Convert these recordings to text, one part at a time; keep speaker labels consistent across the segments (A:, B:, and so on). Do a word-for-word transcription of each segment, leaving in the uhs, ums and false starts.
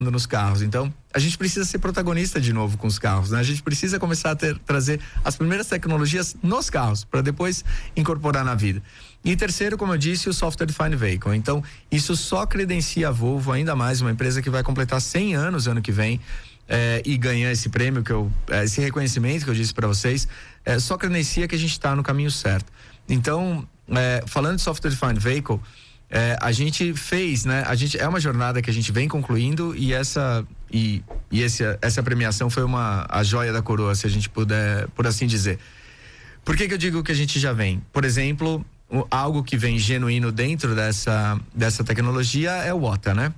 A: nos carros. Então, a gente precisa ser protagonista de novo com os carros, né? A gente precisa começar a ter, trazer as primeiras tecnologias nos carros, para depois incorporar na vida. E terceiro, como eu disse, o Software Defined Vehicle. Então, isso só credencia a Volvo ainda mais, uma empresa que vai completar cem anos ano que vem, é, e ganhar esse prêmio, que eu, esse reconhecimento que eu disse para vocês, é, só credencia que a gente está no caminho certo. Então, é, falando de Software Defined Vehicle, É, a gente fez, né? A gente, é uma jornada que a gente vem concluindo e essa e, e esse, essa premiação foi uma a joia da coroa, se a gente puder, por assim dizer. Por que que eu digo que a gente já vem? Por exemplo, o, algo que vem genuíno dentro dessa, dessa tecnologia é o O T A, né?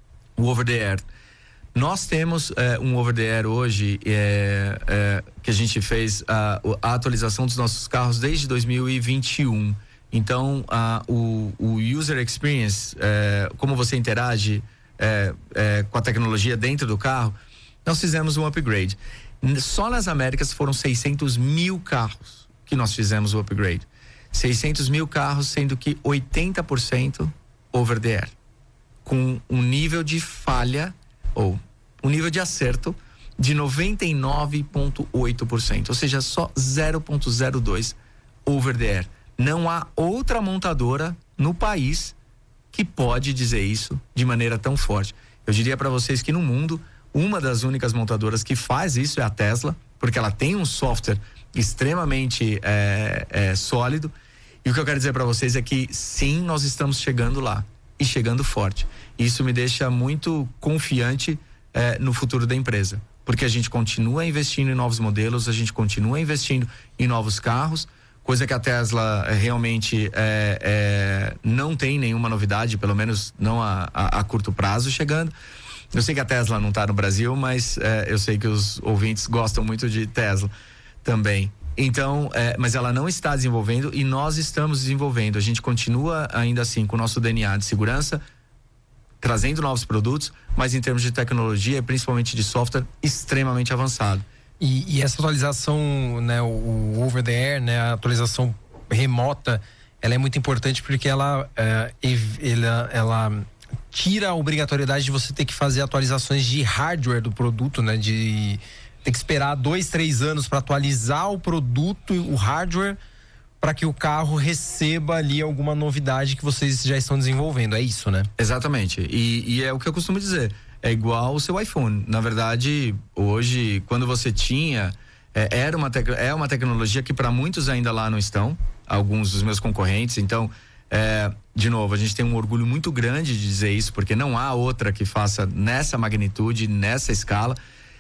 A: O Over the Air. Nós temos é, um Over the Air hoje é, é, que a gente fez a, a atualização dos nossos carros desde dois mil e vinte e um. Então, uh, o, o user experience, é, como você interage é, é, com a tecnologia dentro do carro, nós fizemos um upgrade. Só nas Américas foram seiscentos mil carros que nós fizemos o upgrade. seiscentos mil carros, sendo que oitenta por cento over the air. Com um nível de falha, ou um nível de acerto de noventa e nove vírgula oito por cento. Ou seja, só zero vírgula zero dois over the air. Não há outra montadora no país que pode dizer isso de maneira tão forte. Eu diria para vocês que no mundo, uma das únicas montadoras que faz isso é a Tesla, porque ela tem um software extremamente é, é, sólido. E o que eu quero dizer para vocês é que sim, nós estamos chegando lá e chegando forte. Isso me deixa muito confiante é, no futuro da empresa, porque a gente continua investindo em novos modelos, a gente continua investindo em novos carros. Coisa que a Tesla realmente é, é, não tem nenhuma novidade, pelo menos não a, a, a curto prazo chegando. Eu sei que a Tesla não está no Brasil, mas é, eu sei que os ouvintes gostam muito de Tesla também. Então, é, mas ela não está desenvolvendo e nós estamos desenvolvendo. A gente continua ainda assim com o nosso D N A de segurança, trazendo novos produtos, mas em termos de tecnologia, principalmente de software, extremamente avançado.
B: E, e essa atualização, né, o, o over the air, né, a atualização remota, ela é muito importante porque ela, é, ela, ela tira a obrigatoriedade de você ter que fazer atualizações de hardware do produto, né, de ter que esperar dois, três anos para atualizar o produto, o hardware, para que o carro receba ali alguma novidade que vocês já estão desenvolvendo. É isso, né?
A: Exatamente. E, e é o que eu costumo dizer. É igual o seu iPhone. Na verdade, hoje, quando você tinha, é, era uma tec- é uma tecnologia que para muitos ainda lá não estão, alguns dos meus concorrentes. Então, é, de novo, a gente tem um orgulho muito grande de dizer isso, porque não há outra que faça nessa magnitude, nessa escala.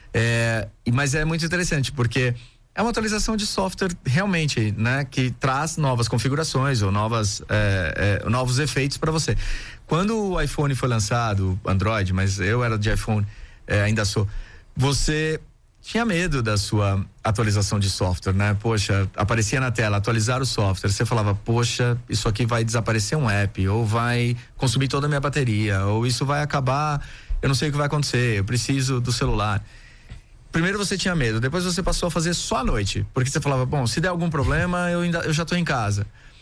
A: É, mas é muito interessante, porque é uma atualização de software realmente, né? Que traz novas configurações ou novas, é, é, novos efeitos para você. Quando o iPhone foi lançado, Android, mas eu era de iPhone, é, ainda sou, você tinha medo da sua atualização de software, né? Poxa, aparecia na tela, atualizar o software, você falava, poxa, isso aqui vai desaparecer um app, ou vai consumir toda a minha bateria, ou isso vai acabar, eu não sei o que vai acontecer, eu preciso do celular. Primeiro você tinha medo, depois você passou a fazer só à noite, porque você falava, bom, se der algum problema, eu, ainda, eu já tô em casa.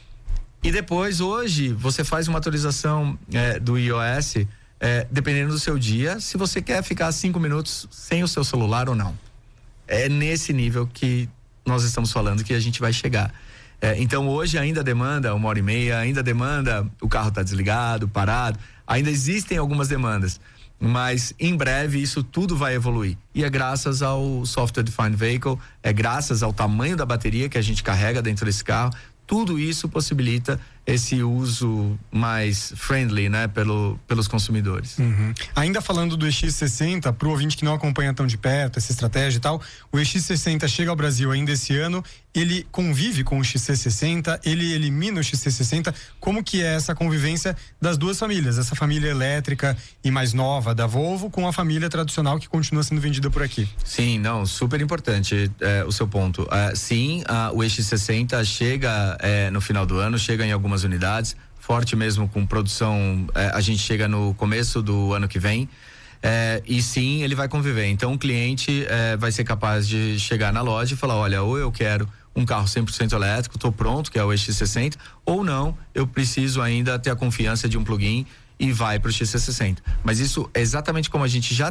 A: E depois, hoje, você faz uma atualização é, do iOS, é, dependendo do seu dia, se você quer ficar cinco minutos sem o seu celular ou não. É nesse nível que nós estamos falando que a gente vai chegar. É, então, hoje ainda demanda uma hora e meia, ainda demanda o carro tá desligado, parado, ainda existem algumas demandas. Mas em breve isso tudo vai evoluir e é graças ao Software Defined Vehicle, é graças ao tamanho da bateria que a gente carrega dentro desse carro. Tudo isso possibilita esse uso mais friendly, né, pelo, pelos consumidores.
C: Uhum. Ainda falando do E X sessenta, pro ouvinte que não acompanha tão de perto essa estratégia e tal, o E X sessenta chega ao Brasil ainda esse ano, ele convive com o X C sessenta, ele elimina o X C sessenta. Como que é essa convivência das duas famílias, essa família elétrica e mais nova da Volvo com a família tradicional que continua sendo vendida por aqui?
A: Sim, não, super importante é, o seu ponto. É, sim, a, o E X sessenta chega é, no final do ano, chega em algumas unidades, forte mesmo com produção, é, a gente chega no começo do ano que vem. É, e sim, ele vai conviver. Então o cliente é, vai ser capaz de chegar na loja e falar, olha, ou eu quero um carro cem por cento elétrico, estou pronto, que é o E X sessenta, ou não, eu preciso ainda ter a confiança de um plug-in e vai para o X C sessenta. Mas isso é exatamente como a gente já